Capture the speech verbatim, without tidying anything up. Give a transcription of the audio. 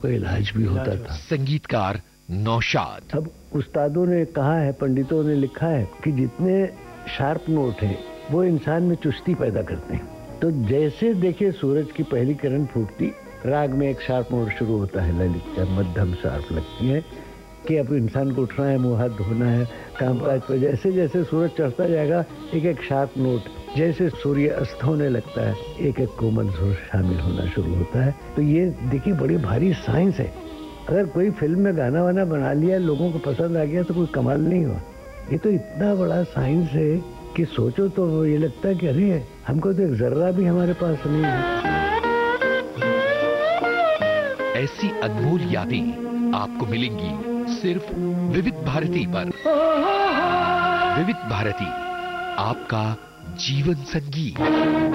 तो इलाज भी होता था। संगीतकार नौशाद। अब उस्तादों ने कहा है, पंडितों ने लिखा है कि जितने शार्प नोट हैं वो इंसान में चुस्ती पैदा करते हैं। तो जैसे देखिए सूरज की पहली किरण फूटती, राग में एक शार्प नोट शुरू होता है, ललित या मध्यम शार्प लगती है कि अब इंसान को उठना है, मुंह हाथ धोना है, कामकाज पर। जैसे जैसे सूरज चढ़ता जाएगा एक एक शार्प नोट, जैसे सूर्य अस्त होने लगता है एक एक कोमल सुर शामिल होना शुरू होता है। तो ये देखिए बड़ी भारी साइंस है। अगर कोई फिल्म में गाना वाना बना लिया, लोगों को पसंद आ गया तो कोई कमाल नहीं हुआ। ये तो इतना बड़ा साइंस है कि सोचो तो ये लगता है कि अरे हमको तो एक जर्रा भी हमारे पास नहीं है। ऐसी अनमोल यादें आपको मिलेंगी सिर्फ विविध भारती पर। विविध भारती, आपका जीवन संगीत।